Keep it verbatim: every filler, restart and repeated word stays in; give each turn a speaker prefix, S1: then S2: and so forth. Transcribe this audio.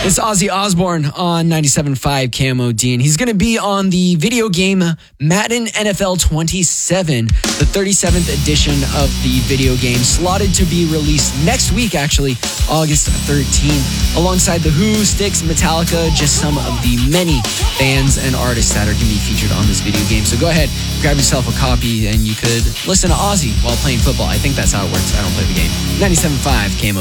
S1: It's Ozzy Osbourne on ninety-seven point five K M O D, and he's going to be on the video game Madden N F L twenty-seven, the thirty-seventh edition of the video game, slotted to be released next week, actually, August thirteenth, alongside The Who, Styx, Metallica, just some of the many bands and artists that are going to be featured on this video game. So go ahead, grab yourself a copy, and you could listen to Ozzy while playing football. I think that's how it works. I don't play the game. ninety-seven point five K M O D.